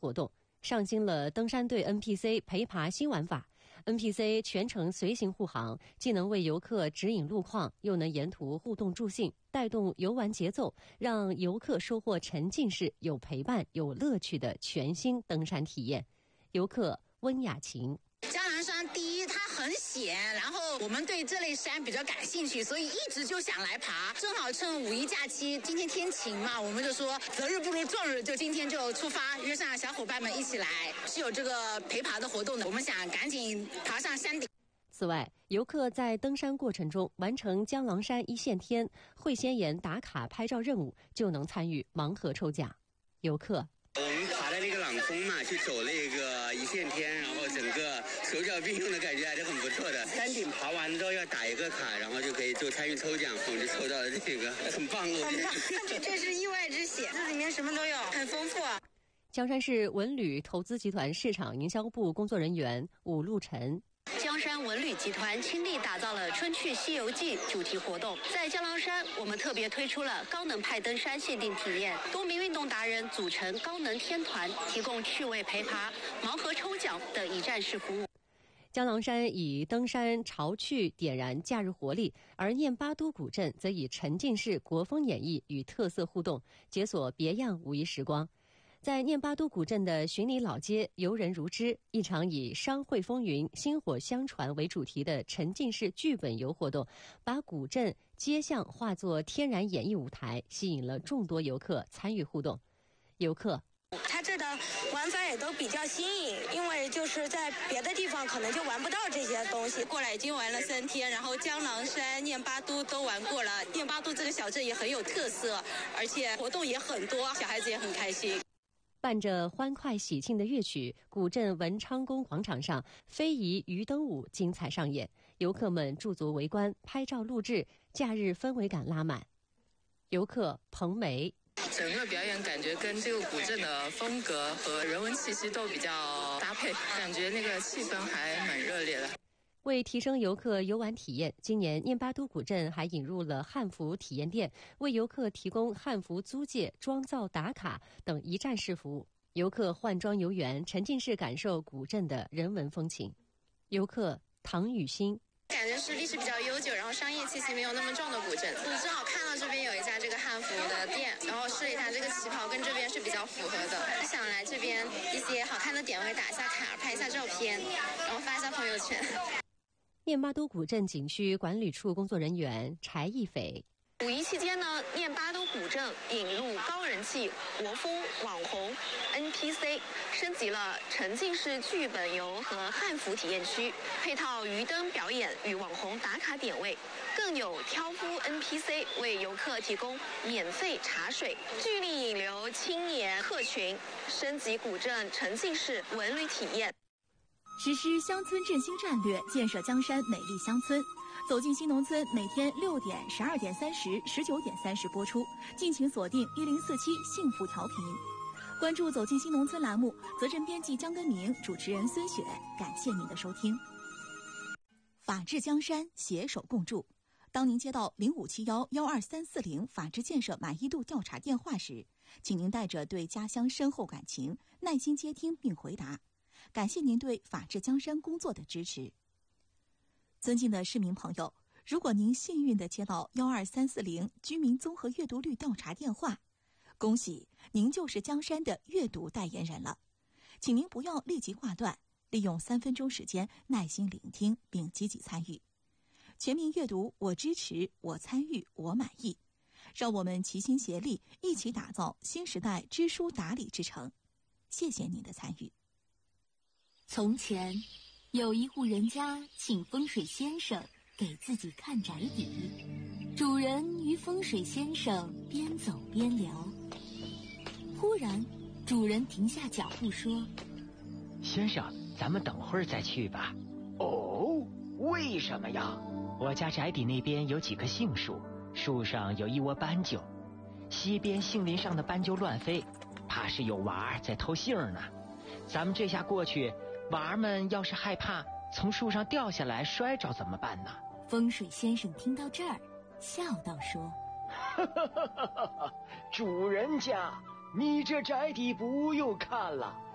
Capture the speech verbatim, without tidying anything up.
活动，上新了登山队 N P C 陪爬新玩法。N P C 全程随行护航，既能为游客指引路况，又能沿途互动助兴，带动游玩节奏，让游客收获沉浸式、有陪伴、有乐趣的全新登山体验。游客温雅琴。 江南山第一它很险，然后我们对这类山比较感兴趣，所以一直就想来爬。正好趁五一假期，今天天晴嘛，我们就说择日不如撞日，就今天就出发，约上小伙伴们一起来，是有这个陪爬的活动的。我们想赶紧爬上山顶。 此外，游客在登山过程中完成江郎山一线天、会仙岩打卡拍照任务，就能参与盲盒抽奖。游客。 我们爬的那个朗峰嘛，去走那个一线天，然后整个手脚并用的感觉还是很不错的。山顶爬完之后要打一个卡，然后就可以就参与抽奖，我们就抽到了这个，很棒哦！ 很棒，这是意外之喜，这里面什么都有，很丰富。 江山市文旅投资集团市场营销部工作人员武路晨。 江山文旅集团倾力打造了春去西游记主题活动，在江郎山，我们特别推出了高能派登山限定体验，多名运动达人组成高能天团，提供趣味陪爬、盲盒抽奖等一站式服务。 江郎山以登山潮趣点燃假日活力，而念巴都古镇则以沉浸式国风演绎与特色互动，解锁别样五一时光。在念巴都古镇的巡礼老街游人如织，一场以商会风云、薪火相传为主题的沉浸式剧本游活动，把古镇街巷化作天然演绎舞台，吸引了众多游客参与互动。游客。 它这的玩法也都比较新颖，因为就是在别的地方可能就玩不到这些东西。 过来已经玩了三天，然后江郎山、念巴都都玩过了。念巴都这个小镇也很有特色，而且活动也很多，小孩子也很开心。 伴着欢快喜庆的乐曲，古镇文昌宫广场上非遗鱼灯舞精彩上演，游客们驻足围观、拍照录制，假日氛围感拉满。游客彭梅。 整个表演感觉跟这个古镇的风格和人文气息都比较搭配，感觉那个气氛还蛮热烈的。 为提升游客游玩体验，今年念巴都古镇还引入了汉服体验店，为游客提供汉服租借、妆造打卡等一站式服务。游客换装游园，沉浸式感受古镇的人文风情。游客唐雨欣。 感觉是历史比较悠久，然后商业气息没有那么重的古镇。我正好看到这边有一家这个汉服的店，然后试了一下这个旗袍跟这边是比较符合的，想来这边一些好看的点位打一下卡，拍一下照片，然后发一下朋友圈。 念巴都古镇景区管理处工作人员柴义斐。 五一期间呢，念巴都古镇引入高人气国风网红 N P C， 升级了沉浸式剧本游和汉服体验区，配套鱼灯表演与网红打卡点位，更有挑夫 N P C 为游客提供免费茶水，聚力引流青年客群，升级古镇沉浸式文旅体验。 实施乡村振兴战略，建设江山美丽乡村。走进新农村，每天六点、十二点三十、十九点三十播出，敬请锁定一零四七幸福调频。关注走进新农村栏目，责任编辑江根明，主持人孙雪，感谢您的收听。法治江山，携手共筑。当您接到零五七幺幺二三四零法治建设满意度调查电话时，请您带着对家乡深厚感情，耐心接听并回答。感谢您对法治江山工作的支持。尊敬的市民朋友，如果您幸运地接到幺二三四零居民综合阅读率调查电话，恭喜您就是江山的阅读代言人了。请您不要立即挂断，利用三分钟时间耐心聆听并积极参与。全民阅读，我支持，我参与，我满意。让我们齐心协力，一起打造新时代知书达理之城。谢谢您的参与。 从前有一户人家请风水先生给自己看宅邸，主人与风水先生边走边聊。忽然主人停下脚步说： 先生，咱们等会儿再去吧。哦，为什么呀？我家宅邸那边有几棵杏树，树上有一窝斑鸠，西边杏林上的斑鸠乱飞，怕是有娃儿在偷杏呢。咱们这下过去，娃儿们要是害怕从树上掉下来摔着怎么办呢？ 风水先生听到这儿笑道说： 主人家，你这宅邸不用看了，